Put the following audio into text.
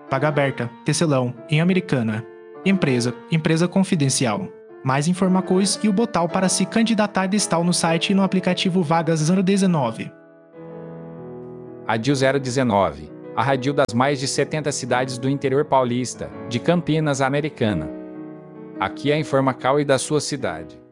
Paga aberta, tecelão, em Americana. Empresa confidencial. Mais informações e o botão para se candidatar está no site e no aplicativo Vagas 019. Rádio 019, a rádio das mais de 70 cidades do interior paulista, de Campinas, Americana. Aqui é a informação e da sua cidade.